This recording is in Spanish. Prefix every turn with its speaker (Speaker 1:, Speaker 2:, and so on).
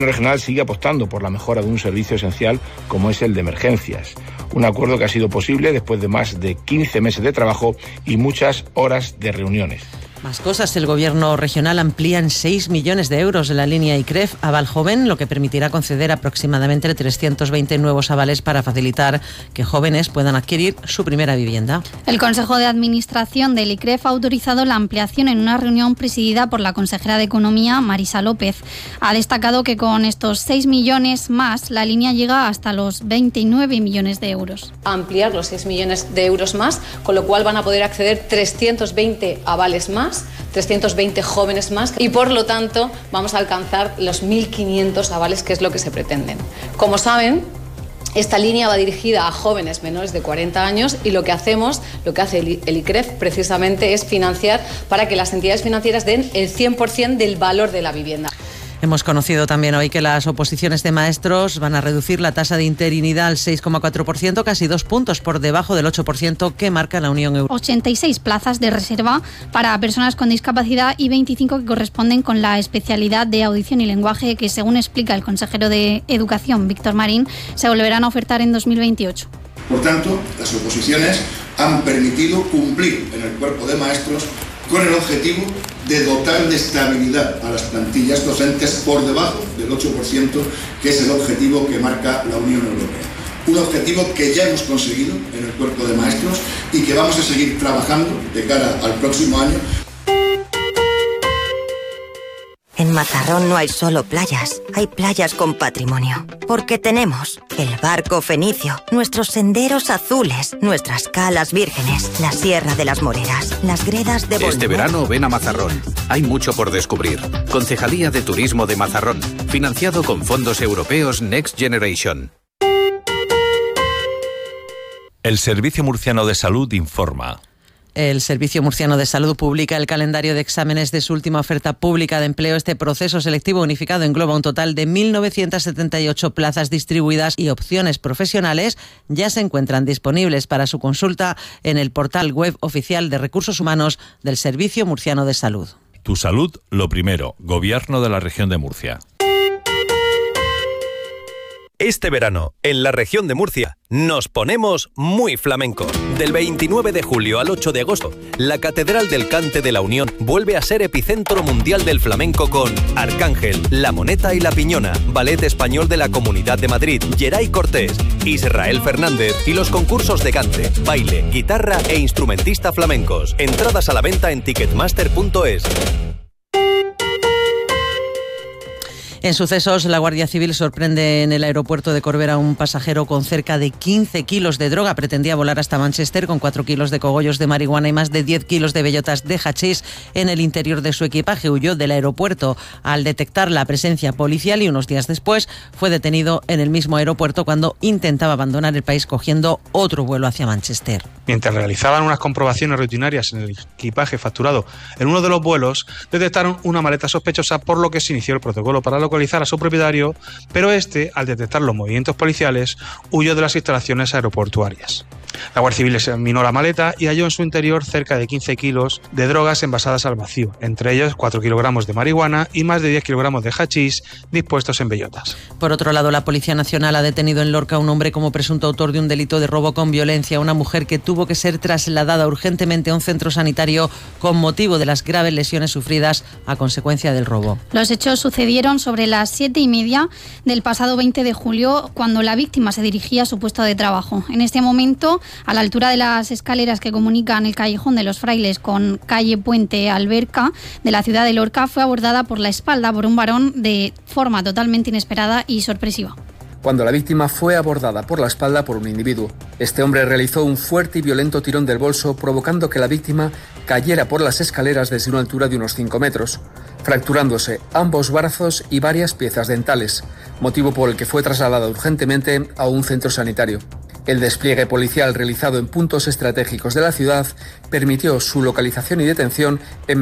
Speaker 1: El regional sigue apostando por la mejora de un servicio esencial como es el de emergencias. Un acuerdo que ha sido posible después de más de 15 meses de trabajo y muchas horas de reuniones.
Speaker 2: Más cosas. El Gobierno regional amplía en 6 millones de euros la línea ICREF Aval Joven, lo que permitirá conceder aproximadamente 320 nuevos avales para facilitar que jóvenes puedan adquirir su primera vivienda.
Speaker 3: El Consejo de Administración del ICREF ha autorizado la ampliación en una reunión presidida por la consejera de Economía, Marisa López. Ha destacado que con estos 6 millones más, la línea llega hasta los 29 millones de euros.
Speaker 4: Ampliar los 6 millones de euros más, con lo cual van a poder acceder 320 avales más, 320 jóvenes más y por lo tanto vamos a alcanzar los 1.500 avales, que es lo que se pretenden. Como saben, esta línea va dirigida a jóvenes menores de 40 años y lo que hace el ICREF precisamente es financiar para que las entidades financieras den el 100% del valor de la vivienda.
Speaker 2: Hemos conocido también hoy que las oposiciones de maestros van a reducir la tasa de interinidad al 6,4%, casi 2 puntos por debajo del 8% que marca la Unión Europea.
Speaker 3: 86 plazas de reserva para personas con discapacidad y 25 que corresponden con la especialidad de audición y lenguaje que, según explica el consejero de Educación, Víctor Marín, se volverán a ofertar en 2028.
Speaker 5: Por tanto, las oposiciones han permitido cumplir en el cuerpo de maestros con el objetivo de dotar de estabilidad a las plantillas docentes por debajo del 8%, que es el objetivo que marca la Unión Europea. Un objetivo que ya hemos conseguido en el cuerpo de maestros y que vamos a seguir trabajando de cara al próximo año.
Speaker 6: En Mazarrón no hay solo playas, hay playas con patrimonio. Porque tenemos el barco fenicio, nuestros senderos azules, nuestras calas vírgenes, la Sierra de las Moreras, las gredas de Bolívar.
Speaker 7: Este verano ven a Mazarrón. Hay mucho por descubrir. Concejalía de Turismo de Mazarrón. Financiado con fondos europeos Next Generation.
Speaker 8: El Servicio Murciano de Salud informa.
Speaker 2: El Servicio Murciano de Salud publica el calendario de exámenes de su última oferta pública de empleo. Este proceso selectivo unificado engloba un total de 1.978 plazas distribuidas y opciones profesionales ya se encuentran disponibles para su consulta en el portal web oficial de Recursos Humanos del Servicio Murciano de Salud.
Speaker 8: Tu salud, lo primero. Gobierno de la Región de Murcia.
Speaker 9: Este verano, en la región de Murcia, nos ponemos muy flamenco. Del 29 de julio al 8 de agosto, la Catedral del Cante de la Unión vuelve a ser epicentro mundial del flamenco con Arcángel, La Moneta y La Piñona, Ballet Español de la Comunidad de Madrid, Geray Cortés, Israel Fernández y los concursos de cante, baile, guitarra e instrumentista flamencos. Entradas a la venta en ticketmaster.es.
Speaker 2: En sucesos, la Guardia Civil sorprende en el aeropuerto de Corbera a un pasajero con cerca de 15 kilos de droga. Pretendía volar hasta Manchester con 4 kilos de cogollos de marihuana y más de 10 kilos de bellotas de hachís en el interior de su equipaje. Huyó del aeropuerto al detectar la presencia policial y unos días después fue detenido en el mismo aeropuerto cuando intentaba abandonar el país cogiendo otro vuelo hacia Manchester.
Speaker 10: Mientras realizaban unas comprobaciones rutinarias en el equipaje facturado en uno de los vuelos, detectaron una maleta sospechosa, por lo que se inició el protocolo para localizar a su propietario, pero este, al detectar los movimientos policiales, huyó de las instalaciones aeroportuarias. La Guardia Civil examinó la maleta y halló en su interior cerca de 15 kilos de drogas envasadas al vacío, entre ellos 4 kilogramos de marihuana y más de 10 kilogramos de hachís dispuestos en bellotas.
Speaker 2: Por otro lado, la Policía Nacional ha detenido en Lorca a un hombre como presunto autor de un delito de robo con violencia a una mujer que tuvo que ser trasladada urgentemente a un centro sanitario con motivo de las graves lesiones sufridas a consecuencia del robo.
Speaker 3: Los hechos sucedieron sobre las 7:30 del pasado 20 de julio, cuando la víctima se dirigía a su puesto de trabajo. En este momento, a la altura de las escaleras que comunican el Callejón de los Frailes con calle Puente Alberca de la ciudad de Lorca, fue abordada por la espalda por un varón de forma totalmente inesperada y sorpresiva.
Speaker 11: Cuando la víctima fue abordada por la espalda por un individuo. Este hombre realizó un fuerte y violento tirón del bolso, provocando que la víctima cayera por las escaleras desde una altura de unos 5 metros, fracturándose ambos brazos y varias piezas dentales, motivo por el que fue trasladada urgentemente a un centro sanitario. El despliegue policial realizado en puntos estratégicos de la ciudad permitió su localización y detención en